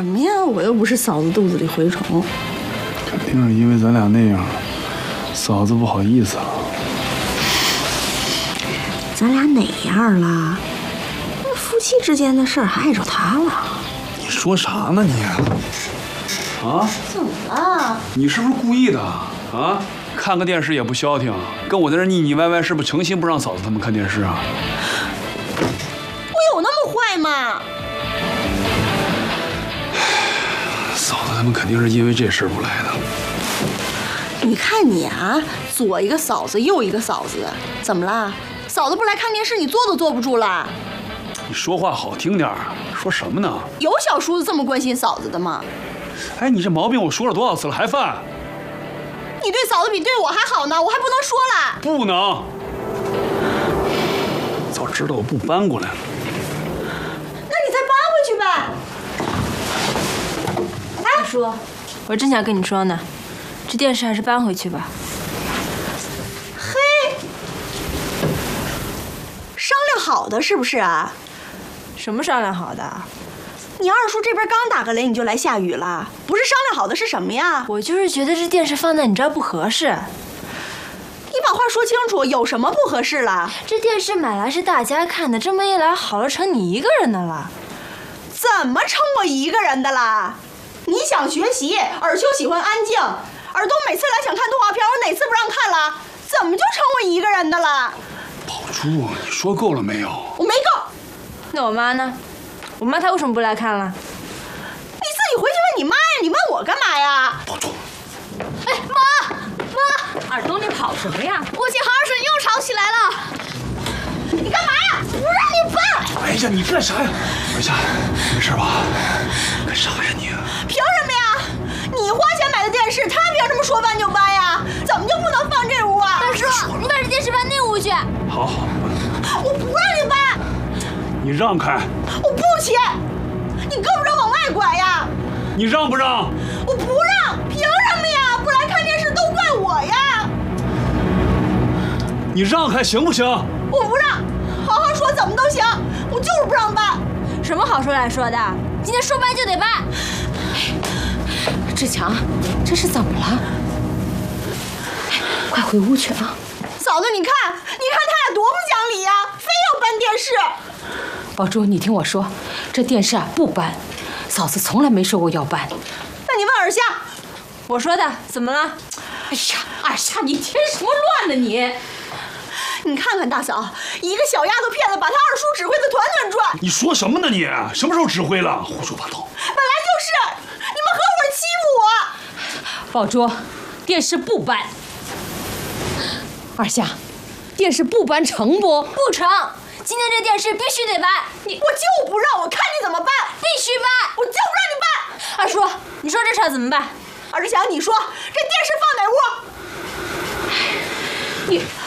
什么呀？我又不是嫂子肚子里蛔虫。 肯定是因为咱俩那样，嫂子不好意思了。 咱俩哪样了？那夫妻之间的事儿还碍着他了？ 你说啥呢你？啊？ 怎么了？ 你是不是故意的啊？看个电视也不消停，跟我在这腻腻歪歪，是不是诚心不让嫂子他们看电视啊？ 我有那么坏吗？ 嫂子他们肯定是因为这事儿不来的。 你看你啊，左一个嫂子，右一个嫂子，怎么了？嫂子不来看电视，你坐都坐不住了。 你说话好听点儿，说什么呢？ 有小叔子这么关心嫂子的吗？ 哎，你这毛病我说了多少次了，还犯？ 你对嫂子比对我还好呢，我还不能说了。 不能。早知道我不搬过来了。 那你再搬回去呗。 大叔，我正想跟你说呢，这电视还是搬回去吧。 嘿，商量好的是不是啊？ 什么商量好的？ 你二叔这边刚打个雷你就来下雨了，不是商量好的是什么呀？ 我就是觉得这电视放在你这儿不合适。 你把话说清楚，有什么不合适了？ 这电视买来是大家看的，这么一来好了，成你一个人的了。 怎么成我一个人的啦？你想学习，尔秋喜欢安静，尔东每次来想看动画片，我哪次不让看了？怎么就成我一个人的了？ 宝珠，你说够了没有？ 我没够。 那我妈呢？我妈她为什么不来看了？ 你自己回去问你妈呀！你问我干嘛呀？ 宝珠， 哎，妈，尔东你跑什么呀？我姐和二婶又吵起来了。 你干嘛呀？不让你搬！ 哎呀，你干啥呀？儿夏，没事吧？干啥呀你？ 凭什么呀？你花钱买的电视，他凭什么说搬就搬呀？怎么就不能放这屋啊？ 大叔，你把这电视搬那屋去。 好好， 我不让你搬。 你让开！ 我不起！你够不着往外拐呀！ 你让不让？ 我不让！凭什么呀？不来看电视都怪我呀！ 你让开行不行？ 我不让，好好说怎么都行，我就是不让搬。 什么好说来说的？今天说搬就得搬。 志强，这是怎么了？快回屋去啊！ 嫂子，你看他俩多不讲理呀，非要搬电视。 宝珠，你听我说，这电视啊不搬，嫂子从来没说过要搬。 那你问尔夏。 我说的，怎么了？ 哎呀，二夏，你添什么乱呢你？ 你看看大嫂，一个小丫头片子把她二叔指挥的团团转。 你说什么呢你？什么时候指挥了？胡说八道！ 本来就是，你们合伙欺负我。 宝珠，电视不搬。二夏，电视不搬成不？ 不成，今天这电视必须得搬。 我就不让，我看你怎么办。 必须搬， 我就不让你搬。 二叔，你说这事儿怎么办？ 尔志祥，你说这电视放哪屋？ 你